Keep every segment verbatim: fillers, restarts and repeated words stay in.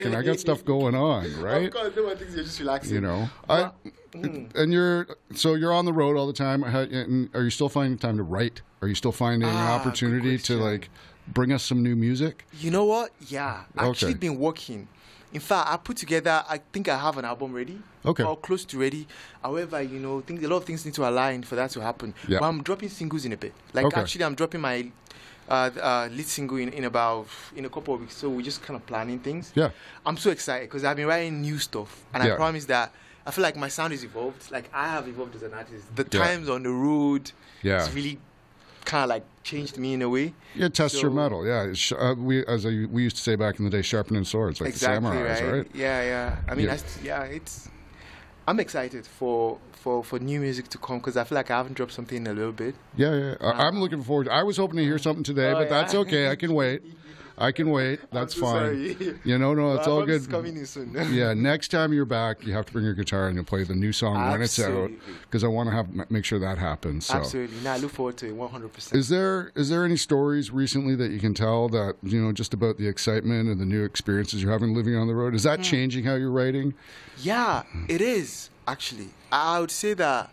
and I got stuff going on, right? Of course, no one thinks you're just relaxing. You know, But, I, mm. and you're so you're on the road all the time. How, and are you still finding time to write? Are you still finding an Ah, opportunity good to question. like bring us some new music? You know what? Yeah, I actually Okay. been working. In fact, I put together. I think I have an album ready. Okay. Or close to ready. However, you know, think a lot of things need to align for that to happen. Yeah. But I'm dropping singles in a bit. Like Okay. actually, I'm dropping my uh, uh, lead single in, in about in a couple of weeks. So we're just kind of planning things. Yeah. I'm so excited because I've been writing new stuff, and Yeah. I promise that I feel like my sound is evolved. Like I have evolved as an artist. The Yeah. times on the road, Yeah. it's really kind of like changed me in a way. Yeah, test your So- metal. Yeah, it's sh- uh, we as I, we used to say back in the day, sharpening swords like Exactly, the samurais, right? right? Yeah, yeah. I mean, Yeah. I st- yeah, it's. I'm excited for for for new music to come because I feel like I haven't dropped something in a little bit. Yeah, yeah. I- I'm looking forward. I was hoping to hear something today, Oh, but that's yeah. okay. I can wait. I can wait. That's so fine. sorry. You know, no, it's Well, I all promise good. It's coming in soon. Yeah, next time you're back, you have to bring your guitar and you'll play the new song when it's out Absolutely. because I want to have make sure that happens. So. Absolutely. Now I look forward to it one hundred percent. Is there is there any stories recently that you can tell that you know just about the excitement and the new experiences you're having living on the road? Is that changing how you're writing? Yeah, it is actually. I would say that.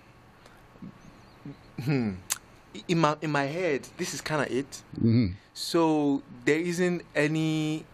Hmm. In my in my head, this is kind of it. hmm So there isn't any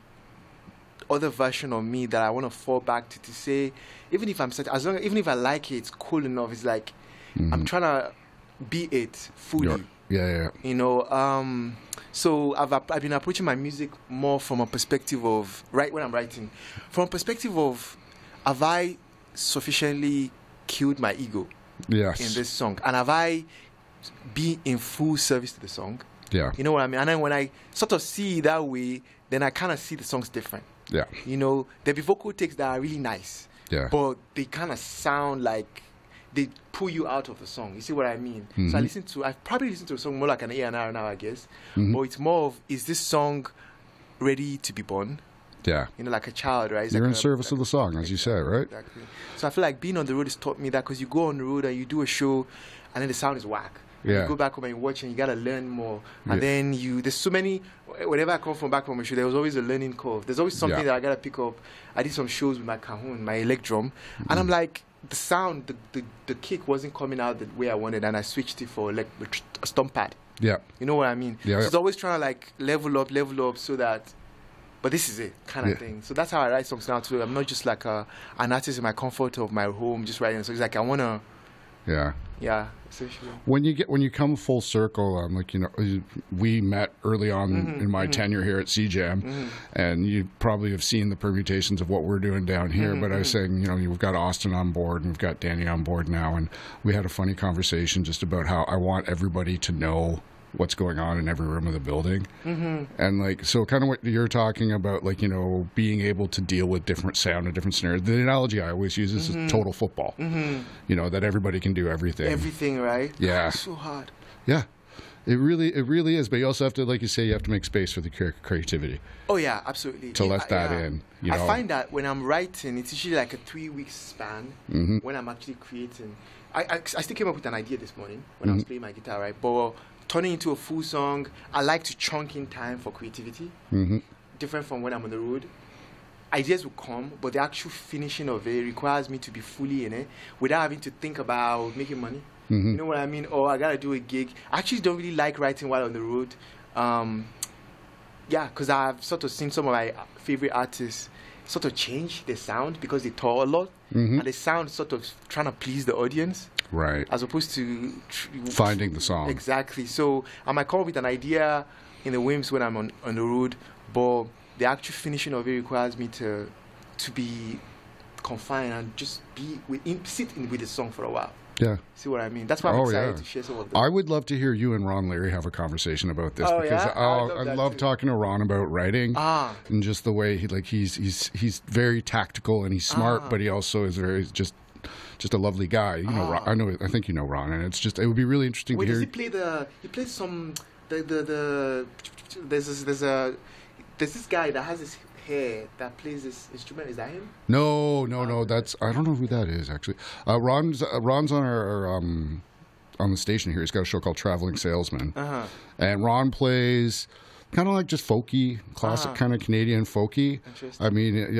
other version of me that I want to fall back to to say, even if I'm such, as long even if I like it, it's cool enough. It's like I'm trying to be it fully. You're- yeah, yeah, You know, um, so I've ap- I've been approaching my music more from a perspective of right when I'm writing, from a perspective of have I sufficiently killed my ego yes, in this song, and have I been in full service to the song? yeah, You know what I mean? And then when I sort of see it that way, then I kind of see the songs different. yeah, You know, there be vocal takes that are really nice, yeah. but they kind of sound like they pull you out of the song. You see what I mean? So I Mhm. listen to, I've probably listened to a song more like an A and R now, I guess. Mhm. But it's more of, is this song ready to be born? yeah. You know, like a child, right? It's You're like in a- service of the song, as you say, right? Exactly. So I feel like being on the road has taught me that because you go on the road and you do a show and then the sound is whack. And Yeah. You go back home and you watch and you got to learn more. And Yeah. then you, there's so many, whenever I come from back from a show, there was always a learning curve. There's always something Yeah. that I got to pick up. I did some shows with my cajon, my elect drum. And I'm like, the sound, the, the, the kick wasn't coming out the way I wanted. And I switched it for like a tr- a stomp pad. Yeah, You know what I mean? Yeah, So yeah. it's always trying to like level up, level up so that, but this is it kind of Yeah. thing. So that's how I write songs now too. I'm not just like a, an artist in my comfort of my home, just writing. So it's like I want to, yeah. yeah, essentially. When you get when you come full circle, um, like you know, we met early on Mm-hmm, in my tenure here at C Jam, and you probably have seen the permutations of what we're doing down here. Mm-hmm, But I was saying, you know, we've got Austin on board, and we've got Danny on board now, and we had a funny conversation just about how I want everybody to know what's going on in every room of the building, mm-hmm. and like so, kind of what you're talking about, like you know, being able to deal with different sound and different scenarios. The analogy I always use is Mm-hmm. total football. You know, that everybody can do everything. Everything, right? Yeah. It's so hard. Yeah, it really, it really is. But you also have to, like you say, you have to make space for the cre- creativity. Oh yeah, absolutely. To Yeah, let that yeah. in, you I know. find that when I'm writing, it's usually like a three week span Mm-hmm. when I'm actually creating. I, I, I still came up with an idea this morning when I was Mm-hmm. playing my guitar, right? But turning into a full song, I like to chunk in time for creativity. Mm-hmm. Different from when I'm on the road. Ideas will come, but the actual finishing of it requires me to be fully in it without having to think about making money. Mm-hmm. You know what I mean? Or I gotta do a gig. I actually don't really like writing while on the road. Um, yeah, because I've sort of seen some of my favorite artists sort of change their sound because they tour a lot, Mm-hmm. and they sound sort of trying to please the audience Right. as opposed to tr- Finding the song. Exactly. So I might come up with an idea in the whims when I'm on, on the road, but the actual finishing of it requires me to to be confined and just be with, in, sit in with the song for a while. Yeah. See what I mean? That's why I'm Oh, excited yeah. to share some of them. I would love to hear you and Ron Leary have a conversation about this Oh, because yeah? oh, I love I that love too. talking to Ron about writing Ah. and just the way he like he's he's he's very tactical and he's smart, Ah. but he also is very just just a lovely guy. You know, Ron, I know I think you know Ron, and it's just it would be really interesting Wait, to does hear. he play the? He plays some. The the the. There's this, there's a there's this guy that has his hair that plays this instrument. Is that him? No, no, no. That's I don't know who that is actually. Uh, Ron's uh, Ron's on our, our um on the station here. He's got a show called Traveling Salesman, Uh huh. and Ron plays kind of like just folky, classic Uh-huh. kind of Canadian folky. Interesting. I mean,